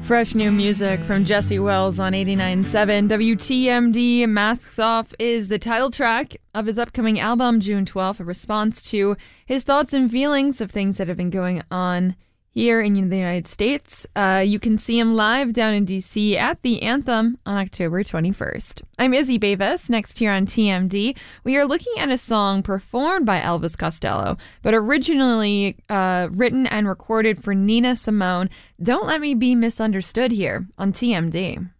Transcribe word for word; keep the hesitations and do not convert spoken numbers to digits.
Fresh new music from Jesse Wells on eighty-nine point seven W T M D. Masks Off is the title track of his upcoming album, June twelfth, a response to his thoughts and feelings of things that have been going on here in the United States. Uh, you can see him live down in D C at the Anthem on October twenty-first. I'm Izzy Bavis. Next here on T M D, we are looking at a song performed by Elvis Costello, but originally uh, written and recorded for Nina Simone. Don't Let Me Be Misunderstood here on T M D.